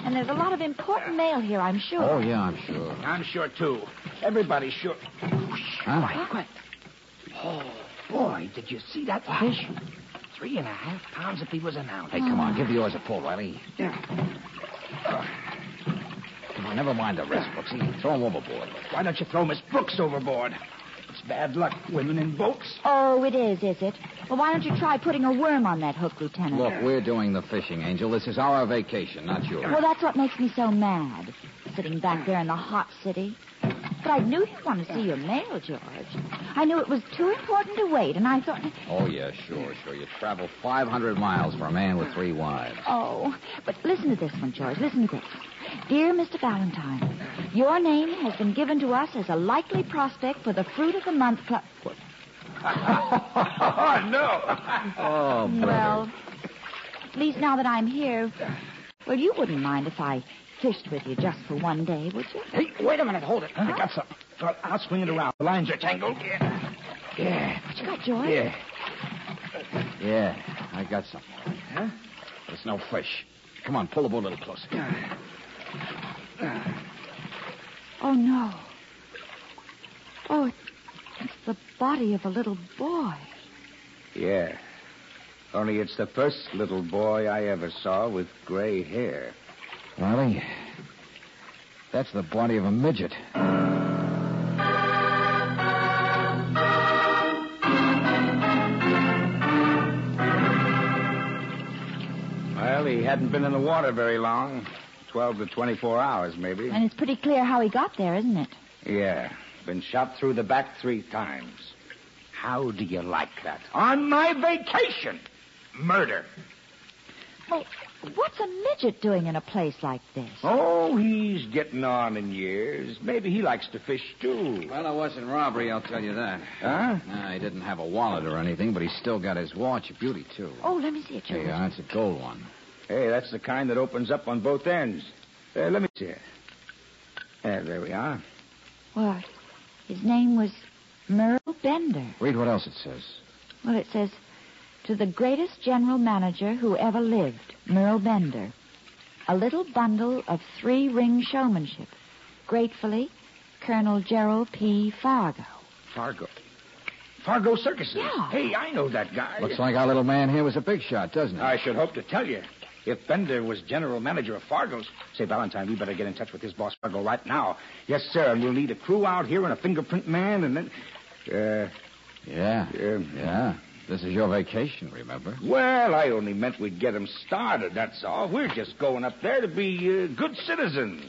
And there's a lot of important mail here, I'm sure. Oh, yeah, I'm sure. I'm sure, too. Everybody's sure. Huh? Quiet. Oh, boy, did you see that fish? 3.5 pounds if he was an ounce. Hey, come on, give yours a pull, Riley. Yeah. Come on, never mind the rest, Brooksy. Throw him overboard. Why don't you throw Miss Brooks overboard? It's bad luck, women in boats. Oh, it is it? Well, why don't you try putting a worm on that hook, Lieutenant? Look, we're doing the fishing, Angel. This is our vacation, not yours. Well, that's what makes me so mad, sitting back there in the hot city. But I knew you'd want to see your mail, George. I knew it was too important to wait, and I thought... Oh, yeah, sure. You travel 500 miles for a man with 3 wives. Oh, but listen to this one, George. Listen to this. Dear Mr. Valentine, your name has been given to us as a likely prospect for the Fruit of the Month Club... Oh, no. Oh, brother. Well, at least now that I'm here... Well, you wouldn't mind if I fished with you just for one day, would you? Hey, wait a minute. Hold it. I got something. I'll swing it around. The lines are tangled. Yeah. What you got, George? Yeah, I got something. Huh? But it's no fish. Come on, pull the boat a little closer. Oh, no. Oh, it's the body of a little boy. Yeah. Only it's the first little boy I ever saw with gray hair. Riley, that's the body of a midget. Well, he hadn't been in the water very long. 12 to 24 hours, maybe. And it's pretty clear how he got there, isn't it? Yeah. Been shot through the back 3 times. How do you like that? On my vacation. Murder. Well, what's a midget doing in a place like this? Oh, he's getting on in years. Maybe he likes to fish, too. Well, it wasn't robbery, I'll tell you that. Huh? Nah, he didn't have a wallet or anything, but he still got his watch. A beauty, too. Oh, let me see it, George. Hey, that's a gold one. Hey, that's the kind that opens up on both ends. Let me see it. There we are. Well, his name was Merle Bender. Read what else it says. Well, it says, to the greatest general manager who ever lived, Merle Bender. A little bundle of 3-ring showmanship. Gratefully, Colonel Gerald P. Fargo. Fargo Circuses. Yeah. Hey, I know that guy. Looks like our little man here was a big shot, doesn't it? I should hope to tell you. If Bender was general manager of Fargo's... Say, Valentine, we better get in touch with his boss, Fargo, right now. Yes, sir, and we'll need a crew out here and a fingerprint man, and then... Yeah. This is your vacation, remember? Well, I only meant we'd get him started, that's all. We're just going up there to be good citizens.